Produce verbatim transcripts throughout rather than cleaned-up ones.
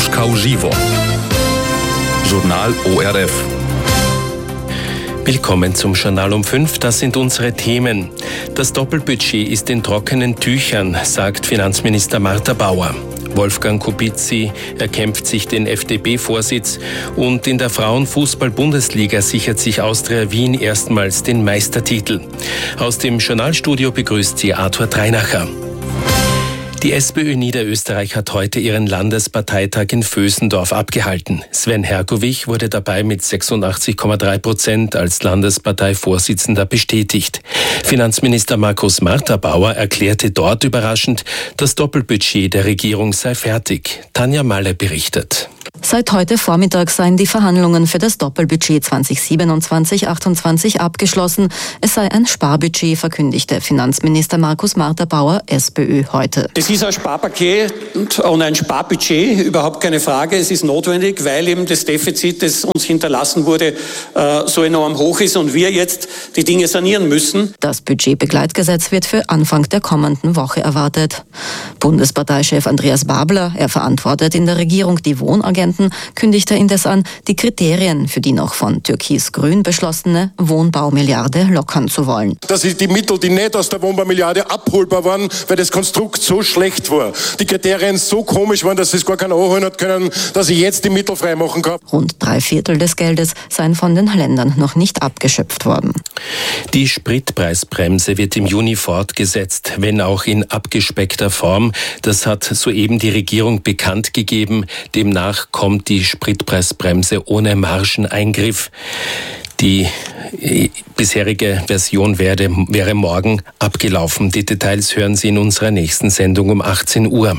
Moskau Żywo. Journal O R F. Willkommen zum Journal um fünf. Das sind unsere Themen. Das Doppelbudget ist in trockenen Tüchern, sagt Finanzminister Martha Bauer. Wolfgang Kubicki erkämpft sich den F D P-Vorsitz und in der Frauenfußball-Bundesliga sichert sich Austria Wien erstmals den Meistertitel. Aus dem Journalstudio begrüßt sie Arthur Dreinacher. Die SPÖ Niederösterreich hat heute ihren Landesparteitag in Vösendorf abgehalten. Sven Hergovich wurde dabei mit sechsundachtzig Komma drei Prozent als Landesparteivorsitzender bestätigt. Finanzminister Markus Martha Bauer erklärte dort überraschend, das Doppelbudget der Regierung sei fertig. Tanja Malle berichtet. Seit heute Vormittag seien die Verhandlungen für das Doppelbudget zwanzig siebenundzwanzig achtundzwanzig abgeschlossen. Es sei ein Sparbudget, verkündigte Finanzminister Markus Martha Bauer, SPÖ, heute. Es ist ein Sparpaket und ein Sparbudget, überhaupt keine Frage. Es ist notwendig, weil eben das Defizit, das uns hinterlassen wurde, so enorm hoch ist und wir jetzt die Dinge sanieren müssen. Das Budgetbegleitgesetz wird für Anfang der kommenden Woche erwartet. Bundesparteichef Andreas Babler, er verantwortet in der Regierung die Wohnagenten, kündigte indes an, die Kriterien für die noch von Türkis-Grün beschlossene Wohnbaumilliarde lockern zu wollen. Das sind die Mittel, die nicht aus der Wohnbaumilliarde abholbar waren, weil das Konstrukt so schlecht war. Die Kriterien so komisch waren, dass es gar keiner anholen hat können, dass ich jetzt die Mittel freimachen kann. Rund drei Viertel des Geldes seien von den Ländern noch nicht abgeschöpft worden. Die Spritpreisbremse wird im Juni fortgesetzt, wenn auch in abgespeckter Form. Das hat soeben die Regierung bekannt gegeben. Demnach kommt die Spritpreisbremse ohne Margeneingriff. Die bisherige Version wäre, wäre morgen abgelaufen. Die Details hören Sie in unserer nächsten Sendung um achtzehn Uhr.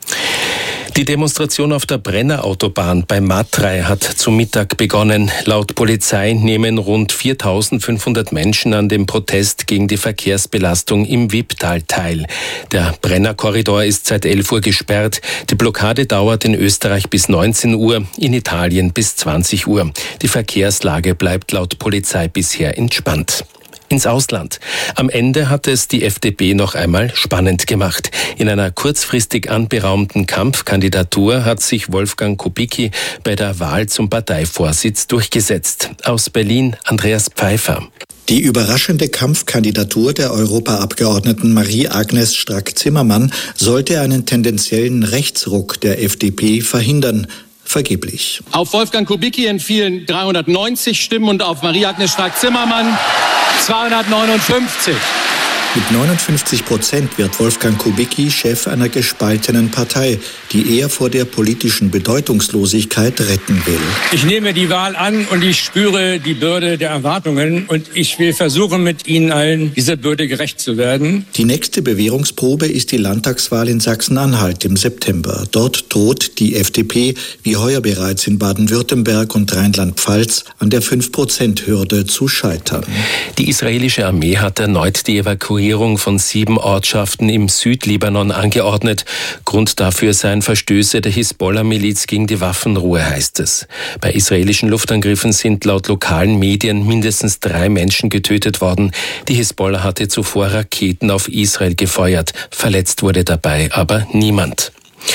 Die Demonstration auf der Brennerautobahn bei Matrei hat zu Mittag begonnen. Laut Polizei nehmen rund viertausendfünfhundert Menschen an dem Protest gegen die Verkehrsbelastung im Wipptal teil. Der Brennerkorridor ist seit elf Uhr gesperrt. Die Blockade dauert in Österreich bis neunzehn Uhr, in Italien bis zwanzig Uhr. Die Verkehrslage bleibt laut Polizei bisher entspannt. Ins Ausland. Am Ende hat es die F D P noch einmal spannend gemacht. In einer kurzfristig anberaumten Kampfkandidatur hat sich Wolfgang Kubicki bei der Wahl zum Parteivorsitz durchgesetzt. Aus Berlin Andreas Pfeiffer. Die überraschende Kampfkandidatur der Europaabgeordneten Marie-Agnes Strack-Zimmermann sollte einen tendenziellen Rechtsruck der F D P verhindern. Vergeblich. Auf Wolfgang Kubicki entfielen dreihundertneunzig Stimmen und auf Marie-Agnes Strack-Zimmermann zweihundertneunundfünfzig. Mit neunundfünfzig Prozent wird Wolfgang Kubicki Chef einer gespaltenen Partei, die er vor der politischen Bedeutungslosigkeit retten will. Ich nehme die Wahl an und ich spüre die Bürde der Erwartungen und ich will versuchen, mit Ihnen allen dieser Bürde gerecht zu werden. Die nächste Bewährungsprobe ist die Landtagswahl in Sachsen-Anhalt im September. Dort droht die F D P, wie heuer bereits in Baden-Württemberg und Rheinland-Pfalz, an der fünf Prozent Hürde zu scheitern. Die israelische Armee hat erneut die Evakuierung von sieben Ortschaften im Südlibanon angeordnet. Grund dafür seien Verstöße der Hisbollah-Miliz gegen die Waffenruhe, heißt es. Bei israelischen Luftangriffen sind laut lokalen Medien mindestens drei Menschen getötet worden. Die Hisbollah hatte zuvor Raketen auf Israel gefeuert. Verletzt wurde dabei aber niemand.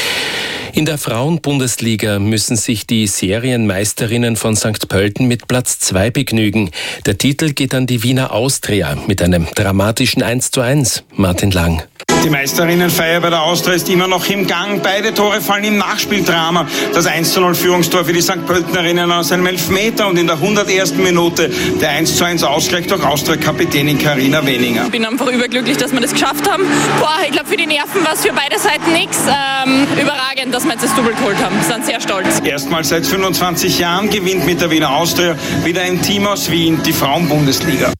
In der Frauenbundesliga müssen sich die Serienmeisterinnen von Sankt Pölten mit Platz zwei begnügen. Der Titel geht an die Wiener Austria mit einem dramatischen eins zu eins. Martin Lang. Die Meisterinnenfeier bei der Austria ist immer noch im Gang. Beide Tore fallen im Nachspieldrama. Das eins zu null Führungstor für die Sankt Pöltenerinnen aus einem Elfmeter und in der hundertersten Minute der eins zu eins Ausgleich durch Austria-Kapitänin Karina Weninger. Ich bin einfach überglücklich, dass wir das geschafft haben. Boah, ich glaube, für die Nerven war es für beide Seiten nichts. Ähm, überragend, dass wir jetzt das Double geholt haben. Wir sind sehr stolz. Erstmals seit fünfundzwanzig Jahren gewinnt mit der Wiener Austria wieder ein Team aus Wien die Frauenbundesliga.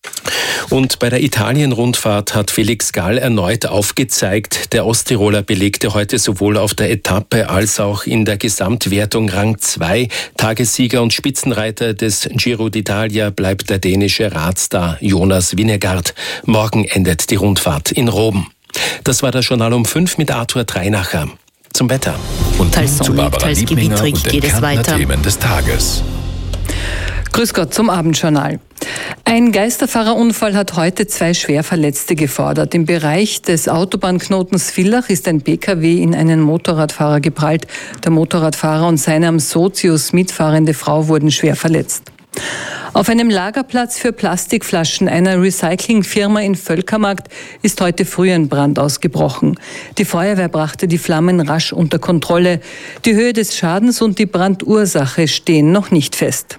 Und bei der Italien-Rundfahrt hat Felix Gall erneut aufgezeigt. Der Osttiroler belegte heute sowohl auf der Etappe als auch in der Gesamtwertung Rang zwei. Tagessieger und Spitzenreiter des Giro d'Italia bleibt der dänische Radstar Jonas Vingegaard. Morgen endet die Rundfahrt in Rom. Das war das Journal um fünf mit Arthur Dreinacher. Zum Wetter. Und teils zu sonnig, Barbara teils Liebninger gewittrig und den geht es Kärntner weiter. Themen des Tages. Grüß Gott zum Abendjournal. Ein Geisterfahrerunfall hat heute zwei Schwerverletzte gefordert. Im Bereich des Autobahnknotens Villach ist ein P K W in einen Motorradfahrer geprallt. Der Motorradfahrer und seine am Sozius mitfahrende Frau wurden schwer verletzt. Auf einem Lagerplatz für Plastikflaschen einer Recyclingfirma in Völkermarkt ist heute früh ein Brand ausgebrochen. Die Feuerwehr brachte die Flammen rasch unter Kontrolle. Die Höhe des Schadens und die Brandursache stehen noch nicht fest.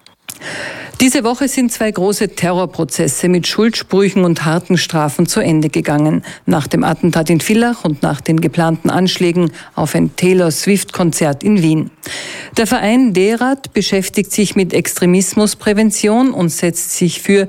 Diese Woche sind zwei große Terrorprozesse mit Schuldsprüchen und harten Strafen zu Ende gegangen. Nach dem Attentat in Villach und nach den geplanten Anschlägen auf ein Taylor Swift-Konzert in Wien. Der Verein D-Rad beschäftigt sich mit Extremismusprävention und setzt sich für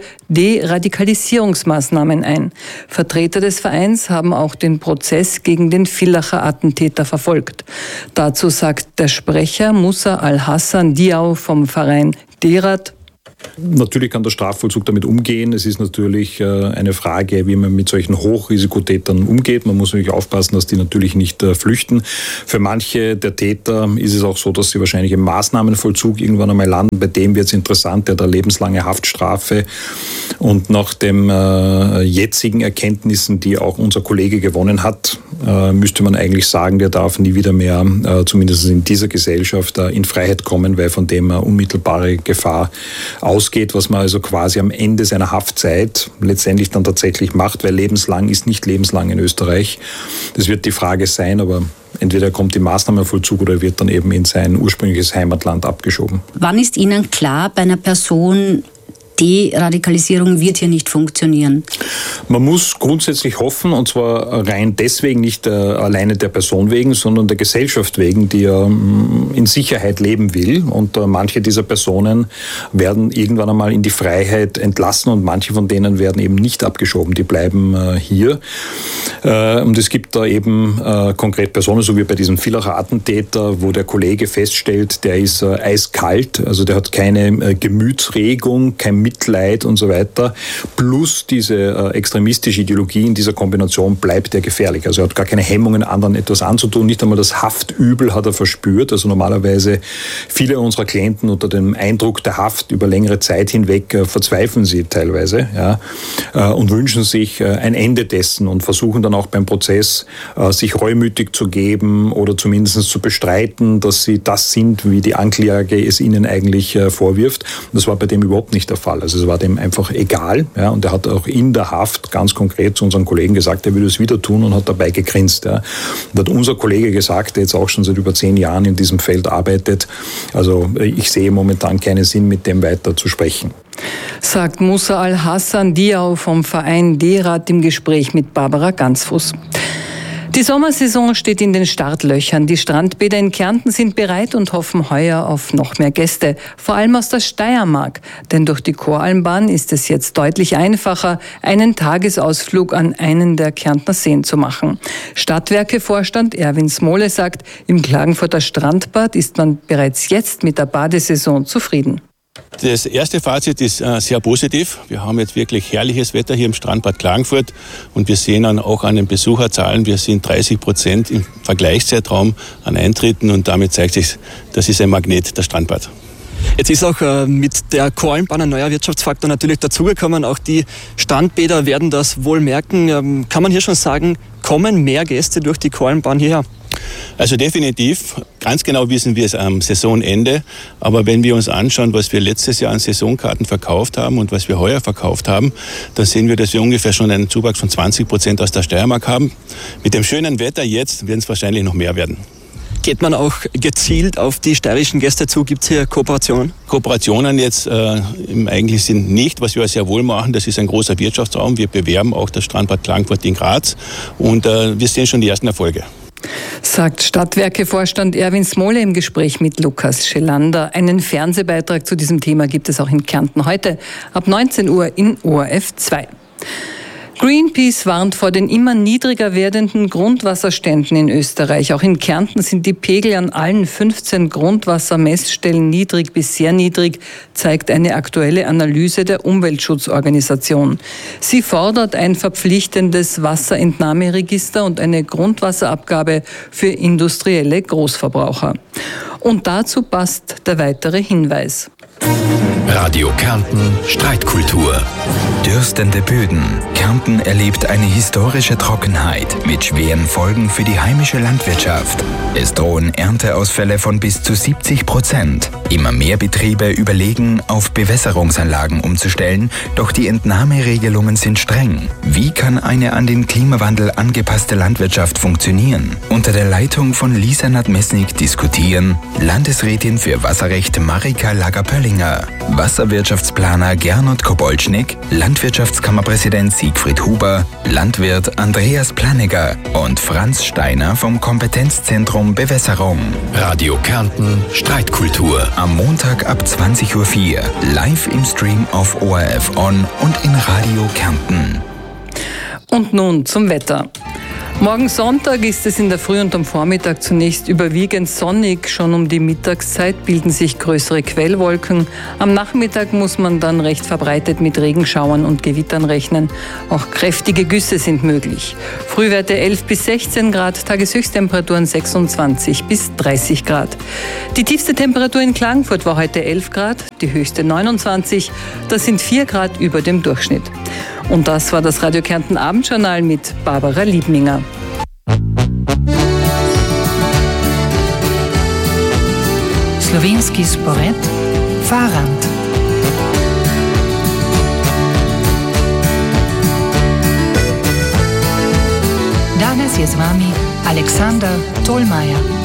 Deradikalisierungsmaßnahmen ein. Vertreter des Vereins haben auch den Prozess gegen den Villacher Attentäter verfolgt. Dazu sagt der Sprecher Musa Al-Hassan Diaw vom Verein D-Rad: Natürlich kann der Strafvollzug damit umgehen. Es ist natürlich eine Frage, wie man mit solchen Hochrisikotätern umgeht. Man muss natürlich aufpassen, dass die natürlich nicht flüchten. Für manche der Täter ist es auch so, dass sie wahrscheinlich im Maßnahmenvollzug irgendwann einmal landen. Bei dem wird es interessant, der hat eine lebenslange Haftstrafe. Und nach den äh, jetzigen Erkenntnissen, die auch unser Kollege gewonnen hat, äh, müsste man eigentlich sagen, der darf nie wieder mehr, äh, zumindest in dieser Gesellschaft, äh, in Freiheit kommen, weil von dem äh, unmittelbare Gefahr ausgeht, was man also quasi am Ende seiner Haftzeit letztendlich dann tatsächlich macht, weil lebenslang ist nicht lebenslang in Österreich. Das wird die Frage sein, aber entweder er kommt im Maßnahmenvollzug oder wird dann eben in sein ursprüngliches Heimatland abgeschoben. Wann ist Ihnen klar, bei einer Person, Deradikalisierung wird hier nicht funktionieren? Man muss grundsätzlich hoffen, und zwar rein deswegen, nicht äh, alleine der Person wegen, sondern der Gesellschaft wegen, die ja äh, in Sicherheit leben will. Und äh, manche dieser Personen werden irgendwann einmal in die Freiheit entlassen und manche von denen werden eben nicht abgeschoben. Die bleiben äh, hier. Äh, und es gibt da eben äh, konkret Personen, so wie bei diesem Villacher Attentäter, wo der Kollege feststellt, der ist äh, eiskalt, also der hat keine äh, Gemütsregung, kein Mitleid und so weiter, plus diese äh, extremistische Ideologie in dieser Kombination bleibt er gefährlich. Also er hat gar keine Hemmungen, anderen etwas anzutun. Nicht einmal das Haftübel hat er verspürt. Also normalerweise viele unserer Klienten unter dem Eindruck der Haft über längere Zeit hinweg äh, verzweifeln sie teilweise, ja, äh, und wünschen sich äh, ein Ende dessen und versuchen dann auch beim Prozess äh, sich reumütig zu geben oder zumindest zu bestreiten, dass sie das sind, wie die Anklage es ihnen eigentlich äh, vorwirft. Das war bei dem überhaupt nicht der Fall. Also es war dem einfach egal, ja, und er hat auch in der Haft ganz konkret zu unseren Kollegen gesagt, er würde es wieder tun und hat dabei gegrinst. Ja. Und hat unser Kollege gesagt, der jetzt auch schon seit über zehn Jahren in diesem Feld arbeitet, also ich sehe momentan keinen Sinn, mit dem weiter zu sprechen. Sagt Musa Al-Hassan Diaw vom Verein D-Rad im Gespräch mit Barbara Gansfuß. Die Sommersaison steht in den Startlöchern. Die Strandbäder in Kärnten sind bereit und hoffen heuer auf noch mehr Gäste, vor allem aus der Steiermark. Denn durch die Koralmbahn ist es jetzt deutlich einfacher, einen Tagesausflug an einen der Kärntner Seen zu machen. Stadtwerke-Vorstand Erwin Smole sagt, im Klagenfurter Strandbad ist man bereits jetzt mit der Badesaison zufrieden. Das erste Fazit ist äh, sehr positiv. Wir haben jetzt wirklich herrliches Wetter hier im Strandbad Klagenfurt und wir sehen dann auch an den Besucherzahlen, wir sind dreißig Prozent im Vergleichszeitraum an Eintritten und damit zeigt sich, das ist ein Magnet, das Strandbad. Jetzt ist auch äh, mit der Koralmbahn ein neuer Wirtschaftsfaktor natürlich dazugekommen. Auch die Strandbäder werden das wohl merken. Ähm, kann man hier schon sagen, kommen mehr Gäste durch die Koralmbahn hierher? Also definitiv. Ganz genau wissen wir es am Saisonende. Aber wenn wir uns anschauen, was wir letztes Jahr an Saisonkarten verkauft haben und was wir heuer verkauft haben, dann sehen wir, dass wir ungefähr schon einen Zuwachs von zwanzig Prozent aus der Steiermark haben. Mit dem schönen Wetter jetzt werden es wahrscheinlich noch mehr werden. Geht man auch gezielt auf die steirischen Gäste zu? Gibt es hier Kooperationen? Kooperationen jetzt äh, im eigentlichen Sinn nicht. Was wir sehr wohl machen, das ist ein großer Wirtschaftsraum. Wir bewerben auch das Strandbad Klagenfurt in Graz und äh, wir sehen schon die ersten Erfolge. Sagt Stadtwerke-Vorstand Erwin Smole im Gespräch mit Lukas Schelander. Einen Fernsehbeitrag zu diesem Thema gibt es auch in Kärnten heute ab neunzehn Uhr in O R F zwei. Greenpeace warnt vor den immer niedriger werdenden Grundwasserständen in Österreich. Auch in Kärnten sind die Pegel an allen fünfzehn Grundwassermessstellen niedrig bis sehr niedrig, zeigt eine aktuelle Analyse der Umweltschutzorganisation. Sie fordert ein verpflichtendes Wasserentnahmeregister und eine Grundwasserabgabe für industrielle Großverbraucher. Und dazu passt der weitere Hinweis. Radio Kärnten Streitkultur. Dürstende Böden. Kärnten erlebt eine historische Trockenheit mit schweren Folgen für die heimische Landwirtschaft. Es drohen Ernteausfälle von bis zu siebzig Prozent. Immer mehr Betriebe überlegen, auf Bewässerungsanlagen umzustellen, doch die Entnahmeregelungen sind streng. Wie kann eine an den Klimawandel angepasste Landwirtschaft funktionieren? Unter der Leitung von Lisa Nadmesnik diskutieren Landesrätin für Wasserrecht Marika Lager-Pöllinger, Wasserwirtschaftsplaner Gernot Kobolcznik, Landwirtschaftskammerpräsident Siegfried Huber, Landwirt Andreas Planegger und Franz Steiner vom Kompetenzzentrum Bewässerung. Radio Kärnten Streitkultur. Am Montag ab zwanzig Uhr vier. Live im Stream auf O R F On und in Radio Kärnten. Und nun zum Wetter. Morgen Sonntag ist es in der Früh und am Vormittag zunächst überwiegend sonnig. Schon um die Mittagszeit bilden sich größere Quellwolken. Am Nachmittag muss man dann recht verbreitet mit Regenschauern und Gewittern rechnen. Auch kräftige Güsse sind möglich. Frühwerte elf bis sechzehn Grad, Tageshöchsttemperaturen sechsundzwanzig bis dreißig Grad. Die tiefste Temperatur in Klagenfurt war heute elf Grad, die höchste neunundzwanzig. Das sind vier Grad über dem Durchschnitt. Und das war das Radio Kärnten Abendjournal mit Barbara Liebminger. Slovenski spored Farrand. Danes je z vami Aleksandar Tolmajer.